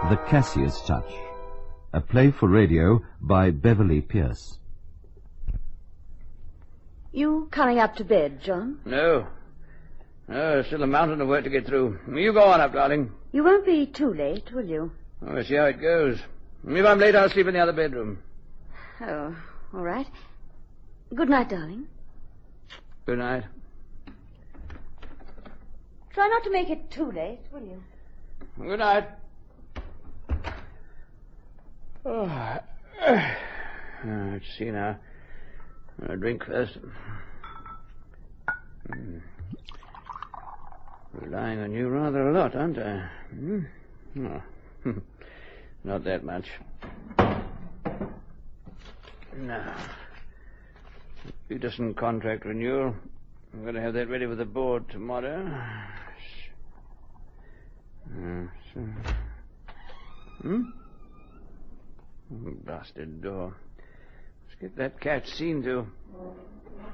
The Cassius Touch, a play for radio by Beverly Pierce. You coming up to bed, John? No. No, still a mountain of work to get through. You go on up, darling. You won't be too late, will you? Oh, we'll see how it goes. If I'm late, I'll sleep in the other bedroom. Oh, all right. Good night, darling. Good night. Try not to make it too late, will you? Good night. Oh. Let's see now. I'll drink first. Relying on you rather a lot, aren't I? Oh. Not that much. Now, Peterson contract renewal. I'm going to have that ready with the board tomorrow. Blasted door. Let's get that catch seen to.